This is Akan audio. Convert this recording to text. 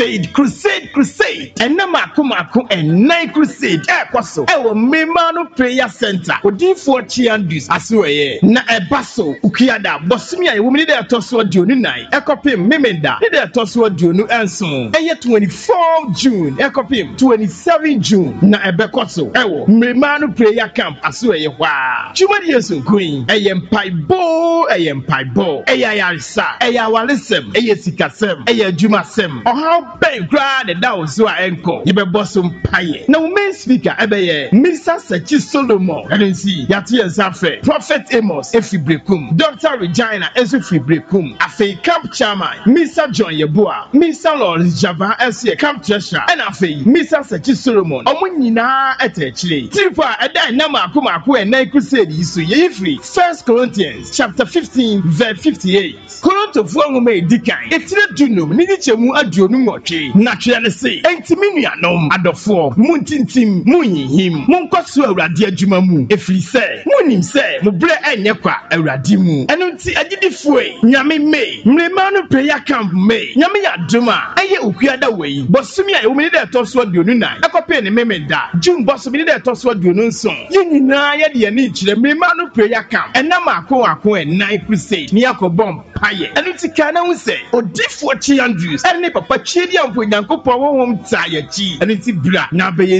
crusade and na mako and nine crusade kwaso ewo Memano prayer center odi for chiandus asweye na ebaso ukiada bosimi a wo mi de atoso aduonu nan ekopim memenda de atoso aduonu enso eye 24 June ekopim 27 June na ebekoso ewo Memano prayer camp asweye hwa chumadi yesu queen eyempaibo eyarisa eyawalisem eyesikasem eyajumasem how ben grad the down so enko you be bosom paye now main speaker ebeye Minister Sechi Solomon and see yati ensafe Prophet Amos Efibrekum Dr. Regina Efibrekum afe camp chairman Mr. John Yeboah Mr. Lawrence Java SC camp treasurer and afe Mr. Sechi Solomon omo nyina etechire tripa eda na mako and na crusade isu ye free 1 Corinthians chapter 15 verse 58 Korinto fuangu me dikan etire dunum ni chemu aduonu nwotwe na twele se entimi nuanom adofo muntintim munyihim munkoso awurade adwuma mu efiri se munim se mubre enye kwa awurade mu eno nti agidifue nyame me Memano prayer camp me nyame yadoma eye okuada wei bosumi a ewumi de toso aduonu nan ekope ne memenda June bosumi de toso aduonu nson yinina ye de ani kire Memano prayer camp enam akon and nine crusade ni akobom paye eno nti kana hu se odifo chi Andrews ene papa chidi ampo nyankopon wo hom taye chi eno nti bra na be